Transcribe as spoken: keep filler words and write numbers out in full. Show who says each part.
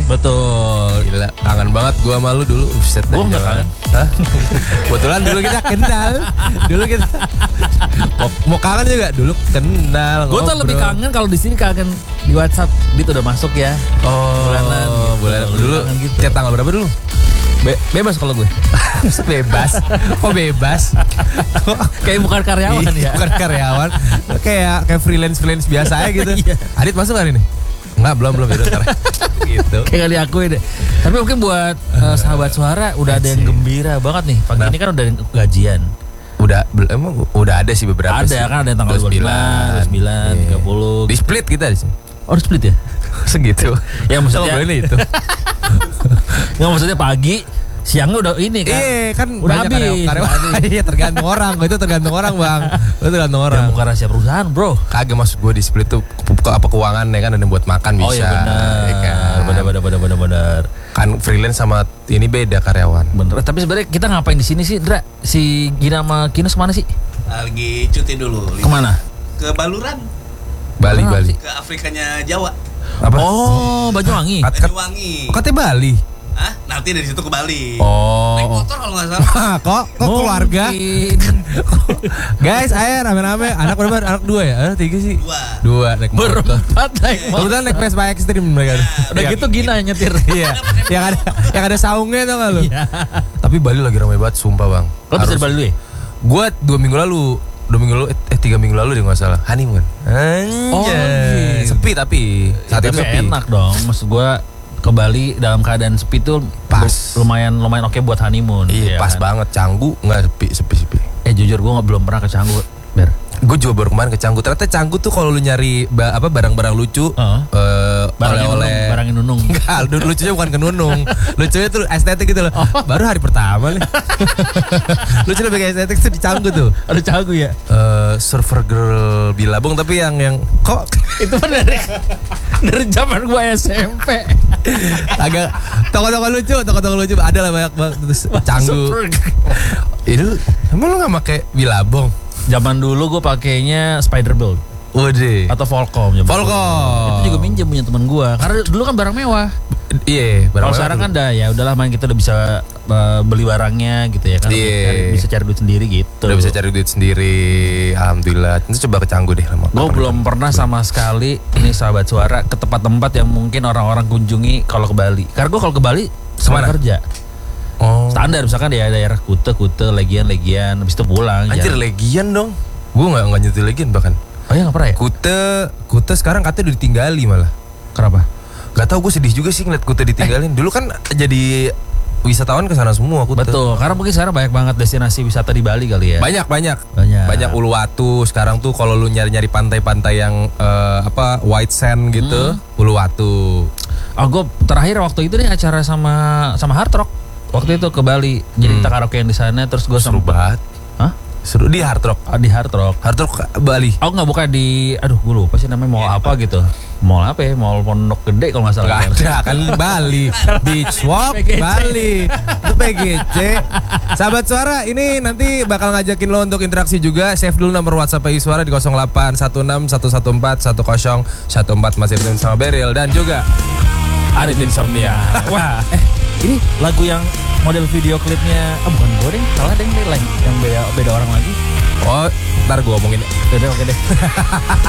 Speaker 1: Betul.
Speaker 2: Gila, kangen banget gue sama lu dulu. Buset,
Speaker 1: Gue gak kangen.
Speaker 2: Hah? Kebetulan dulu kita kenal. Dulu kita mau, mau kangen juga dulu kenal.
Speaker 1: Gue tuh lebih kangen kalau di sini kangen di WhatsApp gitu udah masuk ya.
Speaker 2: Oh,
Speaker 1: bulanan gitu.
Speaker 2: Bulanan dulu.
Speaker 1: Gitu.
Speaker 2: Chat tanggal berapa dulu?
Speaker 1: Be bebas kalau gue.
Speaker 2: Bebas. Kok bebas?
Speaker 1: Kayak bukan karyawan ya.
Speaker 2: Bukan karyawan. Kayak kayak freelance-freelance biasa aja gitu.
Speaker 1: Iya.
Speaker 2: Adit masuk hari ini? Enggak, belum belum gitu. Gitu.
Speaker 1: Kayak gak diakui deh. Tapi mungkin buat uh, sahabat suara udah ada yang gembira banget nih. Pagi ini kan udah gajian.
Speaker 2: Udah emang udah ada sih beberapa
Speaker 1: ada
Speaker 2: sih.
Speaker 1: Kan ada yang tanggal dua puluh sembilan, dua puluh sembilan, tiga puluh.
Speaker 2: Di split kita di sini.
Speaker 1: Oh, di split ya?
Speaker 2: Segitu.
Speaker 1: Ya maksudnya
Speaker 2: ini itu.
Speaker 1: Nggak maksudnya pagi, siangnya udah ini kan.
Speaker 2: Iya kan
Speaker 1: udah
Speaker 2: banyak
Speaker 1: habis.
Speaker 2: karyawan. Iya tergantung orang. Itu tergantung orang bang. Itu tergantung orang.
Speaker 1: Ya bukan rahasia perusahaan bro.
Speaker 2: Kagak maksud gue di split tuh ke apa keuangan ya kan ada yang buat makan bisa.
Speaker 1: Oh iya benar.
Speaker 2: Ya kan?
Speaker 1: Benar benar benar benar benar.
Speaker 2: Kan freelance sama ini beda karyawan.
Speaker 1: Bener. Tapi sebenarnya kita ngapain di sini sih, Dra? Si Gina sama Kinus kemana sih?
Speaker 3: Lagi cuti dulu.
Speaker 1: Kemana?
Speaker 3: Ke Baluran.
Speaker 2: Bali
Speaker 1: Mana
Speaker 2: Bali.
Speaker 1: sih?
Speaker 3: Ke Afrikanya Jawa.
Speaker 2: Apa?
Speaker 1: Oh, Banyuwangi.
Speaker 2: Kat- kat-
Speaker 3: Banyuwangi.
Speaker 2: Oh, katanya Bali.
Speaker 3: Hah? Nanti dari situ ke Bali.
Speaker 2: Oh.
Speaker 3: Naik motor kalau nggak salah.
Speaker 2: kok kok keluarga? Guys, ayo rame-rame. Anak berapa? Anak dua ya? Anak tiga sih.
Speaker 3: Dua.
Speaker 2: Dua naik motor.
Speaker 1: Berempat naik motor.
Speaker 2: Kebetulan naik Vespa Extreme mereka.
Speaker 1: Udah gitu Gina yang nyetir.
Speaker 2: Iya. Yang ada yang ada saungnya tau gak lu?
Speaker 1: Iya.
Speaker 2: Tapi Bali lagi ramai banget sumpah bang.
Speaker 1: Lo bisa di Bali dulu ya?
Speaker 2: Gue dua minggu lalu, dua minggu lalu, eh tiga minggu lalu deh nggak salah, honeymoon.
Speaker 1: Oh,
Speaker 2: Anjay.
Speaker 1: gitu.
Speaker 2: Sepi tapi saat itu
Speaker 1: Tapi
Speaker 2: sepi.
Speaker 1: enak dong. Maksud gue ke Bali dalam keadaan sepi tuh
Speaker 2: Pas.
Speaker 1: lumayan lumayan oke buat honeymoon.
Speaker 2: Iya,
Speaker 1: ya
Speaker 2: pas
Speaker 1: kan?
Speaker 2: banget. Canggu nggak sepi, sepi, sepi.
Speaker 1: Eh jujur gue belum pernah ke Canggu, Ber.
Speaker 2: Gue juga baru kemarin ke Canggu. Ternyata Canggu tuh kalau lu nyari ba- apa barang-barang lucu,
Speaker 1: Heeh.
Speaker 2: eh,
Speaker 1: Barangnya
Speaker 2: oleh-oleh.
Speaker 1: nunung, barangnya nunung.
Speaker 2: Enggak, lu- lucunya bukan ke nunung. Lucunya tuh estetik gitu loh. Baru hari pertama nih. Lucu lebih kayak estetik tuh di Canggu tuh.
Speaker 1: Ada Canggu ya?
Speaker 2: Eh, surfer girl Bilabong tapi yang yang kok
Speaker 1: Itu kan dari dari zaman gue S M P.
Speaker 2: agak toko-toko lucu, toko-toko lucu ada lah banyak banget terus Canggu. Itu emang lu nggak pakai Bilabong?
Speaker 1: Zaman dulu gue pakainya Spiderbuild
Speaker 2: Waduh.
Speaker 1: atau Volcom. zaman
Speaker 2: Volcom.
Speaker 1: dulu. Itu juga minjem punya teman gue. Karena dulu kan barang mewah.
Speaker 2: Iya, barang
Speaker 1: Kalau
Speaker 2: mewah
Speaker 1: sekarang
Speaker 2: dulu.
Speaker 1: kan dah ya udahlah main kita udah bisa uh, beli barangnya gitu ya kan.
Speaker 2: Iya.
Speaker 1: Cari- bisa cari duit sendiri gitu.
Speaker 2: udah bisa cari duit sendiri. Alhamdulillah. Nanti coba ke Canggu deh lama.
Speaker 1: Gue belum pernah sama sekali ini sahabat suara ke tempat-tempat yang mungkin orang-orang kunjungi kalau ke Bali. Karena gue kalau ke Bali
Speaker 2: Kemana?
Speaker 1: semua kerja.
Speaker 2: Oh.
Speaker 1: Standar misalkan ya daerah Kute, Kute, Legian, Legian, habis itu pulang.
Speaker 2: Anjir
Speaker 1: jarang.
Speaker 2: Legian dong. Gue nggak nggak nyetir Legian bahkan.
Speaker 1: Oh ya nggak pernah ya?
Speaker 2: Kute, Kute sekarang katanya udah ditinggali malah.
Speaker 1: Kenapa?
Speaker 2: Gak tau, gue sedih juga sih ngeliat Kute ditinggalin. Dulu kan jadi wisatawan ke sana semua Kute.
Speaker 1: Betul, karena mungkin sekarang banyak banget destinasi wisata di Bali kali ya.
Speaker 2: Banyak banyak
Speaker 1: Banyak.
Speaker 2: banyak Uluwatu sekarang tuh kalau lu nyari-nyari pantai-pantai yang eh, apa white sand gitu,
Speaker 1: Hmm.
Speaker 2: Uluwatu.
Speaker 1: Oh, gue terakhir waktu itu nih acara sama sama Hard Rock. Waktu itu ke Bali. Jadi
Speaker 2: Hmm.
Speaker 1: kita karaokean di sana terus gue
Speaker 2: Seru
Speaker 1: sama
Speaker 2: banget.
Speaker 1: Hah?
Speaker 2: Seru di Hard Rock.
Speaker 1: Ah, di Hard Rock.
Speaker 2: Hard Rock Bali.
Speaker 1: Aku nggak buka di, aduh gue lupa sih namanya mall apa gitu. Mall apa ya? Mall Pondok Gede kalau nggak salah.
Speaker 2: Gak ada kan Bali. Beach Walk
Speaker 1: P G C.
Speaker 2: Bali. Itu P G C. Sahabat suara ini nanti bakal ngajakin lo untuk interaksi juga. Save dulu nomor WhatsApp P I Suara di nol delapan satu enam satu satu empat satu nol satu empat. Masih ditemenin sama Beril dan juga
Speaker 1: Arif Insomnia. Wah, eh ini lagu yang model video klipnya, ah bukan gue deh, salah deh, deh, lain yang beda beda orang lagi.
Speaker 2: oh ntar gue omongin.
Speaker 1: Udah oke deh.